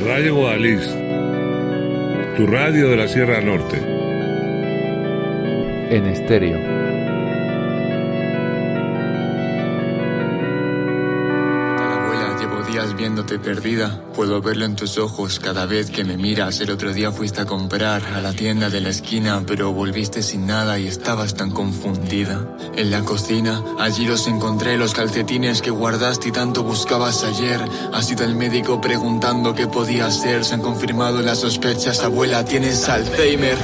Radio Guadalís, tu radio de la Sierra Norte. En estéreo. Abuela, llevo días viéndote perdida. Puedo verlo en tus ojos cada vez que me miras. El otro día fuiste a comprar a la tienda de la esquina, pero volviste sin nada y estabas tan confundida. En la cocina, allí los encontré, los calcetines que guardaste y tanto buscabas ayer. Has ido al médico preguntando qué podía ser. Se han confirmado las sospechas, abuela, tienes Alzheimer.